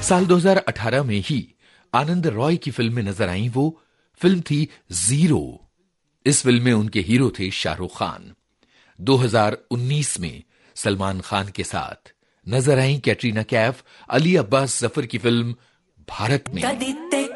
साल 2018 में ही आनंद रॉय की फिल्म में नजर आई। वो फिल्म थी जीरो। इस फिल्म में उनके हीरो थे शाहरुख खान। 2019 में सलमान खान के साथ नजर आई कैटरीना कैफ अली अब्बास जफर की फिल्म भारत में।